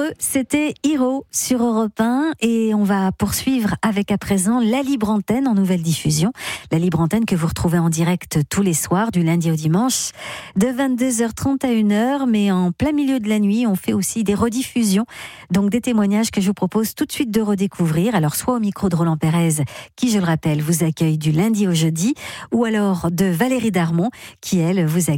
eux, c'était Hiro sur Europe 1 et on va poursuivre avec à présent la Libre Antenne en nouvelle diffusion. La Libre Antenne que vous retrouvez en direct tous les soirs du lundi au dimanche de 22h30 à 1h, mais en plein milieu de la nuit, on fait aussi des rediffusions, donc des témoignages que je vous propose tout de suite de redécouvrir. Alors soit au micro de Roland Pérez, qui je le rappelle vous accueille du lundi au jeudi, ou alors de Valérie Darmon, qui elle vous accueille